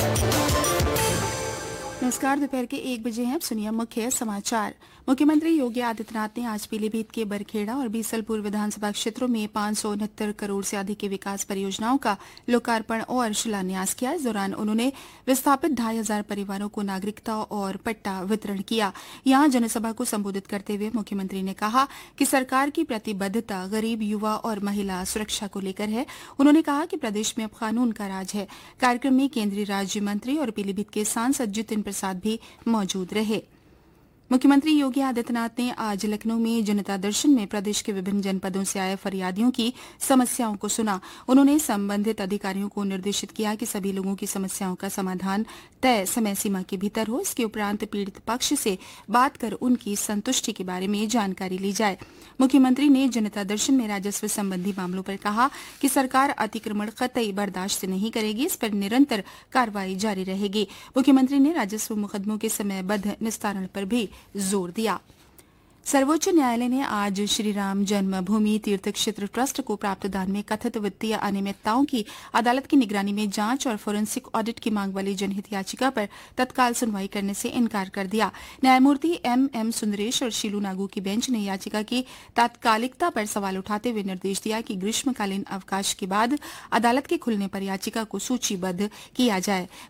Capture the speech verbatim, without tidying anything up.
नमस्कार। दोपहर के एक बजे हैं। अब सुनिए मुख्य समाचार। मुख्यमंत्री योगी आदित्यनाथ ने आज पीलीभीत के बरखेड़ा और बीसलपुर विधानसभा क्षेत्रों में पांच सौ उनहत्तर करोड़ से अधिक की विकास परियोजनाओं का लोकार्पण और शिलान्यास किया। इस दौरान उन्होंने विस्थापित ढाई हजार परिवारों को नागरिकता और पट्टा वितरण किया। यहां जनसभा को संबोधित करते हुए मुख्यमंत्री ने कहा कि सरकार की प्रतिबद्धता गरीब, युवा और महिला सुरक्षा को लेकर है। उन्होंने कहा कि प्रदेश में अब कानून का राज है। कार्यक्रम में केंद्रीय राज्य मंत्री और पीलीभीत के सांसद जितिन प्रसाद भी मौजूद रहे। मुख्यमंत्री योगी आदित्यनाथ ने आज लखनऊ में जनता दर्शन में प्रदेश के विभिन्न जनपदों से आए फरियादियों की समस्याओं को सुना। उन्होंने संबंधित अधिकारियों को निर्देशित किया कि सभी लोगों की समस्याओं का समाधान तय समय सीमा के भीतर हो। इसके उपरांत पीड़ित पक्ष से बात कर उनकी संतुष्टि के बारे में जानकारी ली जाए। मुख्यमंत्री ने जनता दर्शन में राजस्व संबंधी मामलों पर कहा कि सरकार अतिक्रमण कतई बर्दाश्त नहीं करेगी। इस पर निरंतर कार्रवाई जारी रहेगी। मुख्यमंत्री ने राजस्व मुकदमों के समयबद्ध निस्तारण पर भी जोर दिया। सर्वोच्च न्यायालय ने आज श्री राम जन्मभूमि तीर्थ क्षेत्र ट्रस्ट को प्राप्त दान में कथित वित्तीय अनियमितताओं की अदालत की निगरानी में जांच और फोरेंसिक ऑडिट की मांग वाली जनहित याचिका पर तत्काल सुनवाई करने से इनकार कर दिया। न्यायमूर्ति एम एम सुंदरेश और शीलू नागू की बेंच ने याचिका की तात्कालिकता पर सवाल उठाते हुए निर्देश दिया कि ग्रीष्मकालीन अवकाश के बाद अदालत के खुलने पर याचिका को सूचीबद्ध किया जाए।